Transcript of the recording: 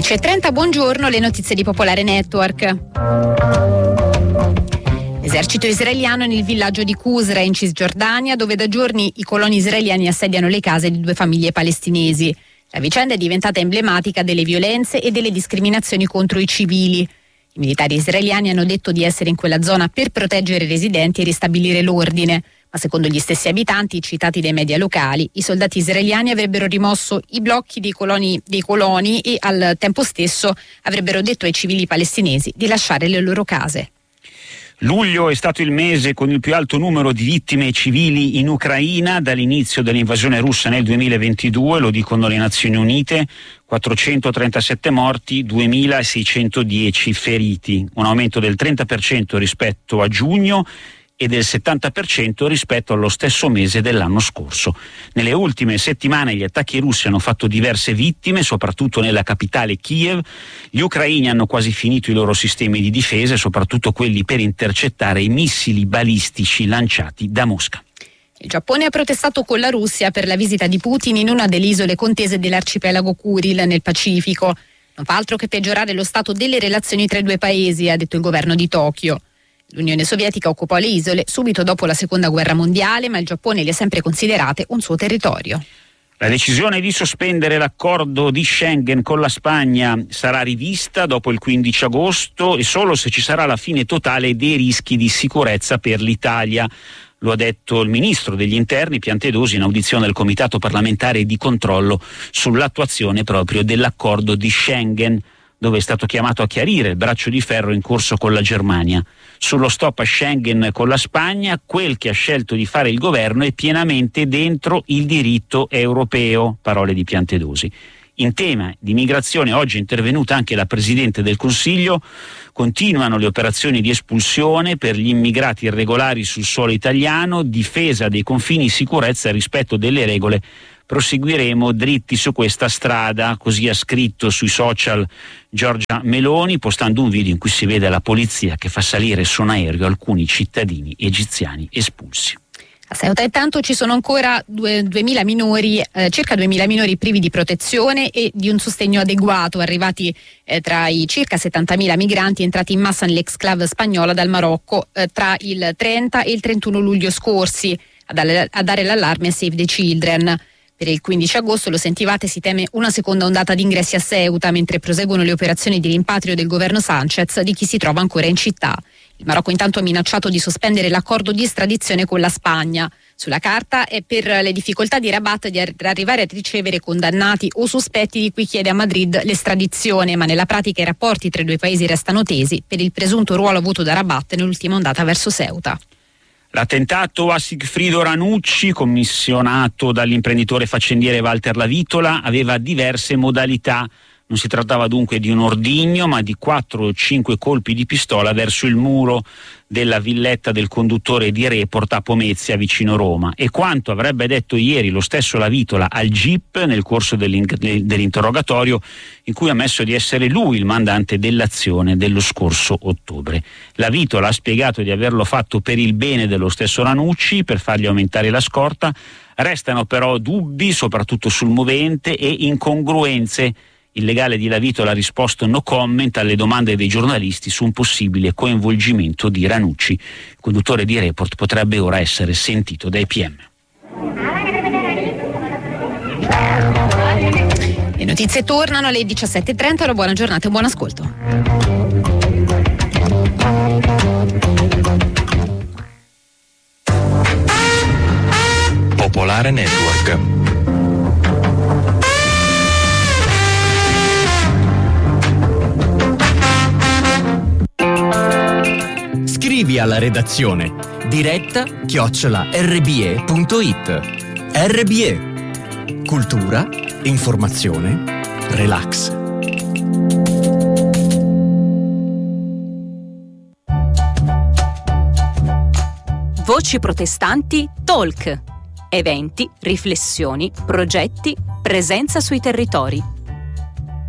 11:30, buongiorno, le notizie di Popolare Network. L'esercito israeliano nel villaggio di Qusra in Cisgiordania, dove da giorni i coloni israeliani assediano le case di 2 famiglie palestinesi. La vicenda è diventata emblematica delle violenze e delle discriminazioni contro i civili. I militari israeliani hanno detto di essere in quella zona per proteggere i residenti e ristabilire l'ordine, ma secondo gli stessi abitanti, citati dai media locali, i soldati israeliani avrebbero rimosso i blocchi dei coloni e al tempo stesso avrebbero detto ai civili palestinesi di lasciare le loro case. Luglio è stato il mese con il più alto numero di vittime civili in Ucraina dall'inizio dell'invasione russa nel 2022, lo dicono le Nazioni Unite, 437 morti, 2.610 feriti, un aumento del 30% rispetto a giugno e del 70% rispetto allo stesso mese dell'anno scorso. Nelle ultime settimane gli attacchi russi hanno fatto diverse vittime, soprattutto nella capitale Kiev. Gli ucraini hanno quasi finito i loro sistemi di difesa, soprattutto quelli per intercettare i missili balistici lanciati da Mosca. Il Giappone ha protestato con la Russia per la visita di Putin in una delle isole contese dell'arcipelago Kuril nel Pacifico. Non fa altro che peggiorare lo stato delle relazioni tra i due paesi, ha detto il governo di Tokyo. L'Unione Sovietica occupò le isole subito dopo la Seconda Guerra Mondiale, ma il Giappone le ha sempre considerate un suo territorio. La decisione di sospendere l'accordo di Schengen con la Spagna sarà rivista dopo il 15 agosto e solo se ci sarà la fine totale dei rischi di sicurezza per l'Italia. Lo ha detto il ministro degli interni Piantedosi in audizione al Comitato parlamentare di controllo sull'attuazione proprio dell'accordo di Schengen, dove è stato chiamato a chiarire il braccio di ferro in corso con la Germania. Sullo stop a Schengen con la Spagna, quel che ha scelto di fare il governo è pienamente dentro il diritto europeo, parole di Piantedosi. In tema di migrazione oggi è intervenuta anche la Presidente del Consiglio. Continuano le operazioni di espulsione per gli immigrati irregolari sul suolo italiano, difesa dei confini, sicurezza e rispetto delle regole. Proseguiremo dritti su questa strada, così ha scritto sui social Giorgia Meloni, postando un video in cui si vede la polizia che fa salire su un aereo alcuni cittadini egiziani espulsi. A Ceuta intanto ci sono ancora 2.000 minori, circa 2.000 minori privi di protezione e di un sostegno adeguato, arrivati tra i circa 70.000 migranti entrati in massa nell'exclave spagnola dal Marocco tra il 30 e il 31 luglio scorsi, a dare l'allarme a Save the Children. Per il 15 agosto, lo sentivate, si teme una seconda ondata di ingressi a Ceuta, mentre proseguono le operazioni di rimpatrio del governo Sanchez di chi si trova ancora in città. Il Marocco intanto ha minacciato di sospendere l'accordo di estradizione con la Spagna. Sulla carta è per le difficoltà di Rabat di arrivare a ricevere condannati o sospetti di cui chiede a Madrid l'estradizione, ma nella pratica i rapporti tra i due paesi restano tesi per il presunto ruolo avuto da Rabat nell'ultima ondata verso Ceuta. L'attentato a Sigfrido Ranucci, commissionato dall'imprenditore faccendiere Walter Lavitola, aveva diverse modalità. Non si trattava dunque di un ordigno, ma di 4 o 5 colpi di pistola verso il muro della villetta del conduttore di Report a Pomezia, vicino Roma. E quanto avrebbe detto ieri lo stesso Lavitola al GIP nel corso dell'interrogatorio, in cui ha ammesso di essere lui il mandante dell'azione dello scorso ottobre. Lavitola ha spiegato di averlo fatto per il bene dello stesso Ranucci, per fargli aumentare la scorta. Restano però dubbi, soprattutto sul movente, e incongruenze. Il legale di Lavitola ha risposto no comment alle domande dei giornalisti su un possibile coinvolgimento di Ranucci. Il conduttore di Report potrebbe ora essere sentito dai PM. Le notizie tornano alle 17:30, una buona giornata e buon ascolto. Popolare Network. Scrivi alla redazione diretta@rbe.it. RBE. Cultura, informazione, relax. Voci protestanti Talk. Eventi, riflessioni, progetti, presenza sui territori.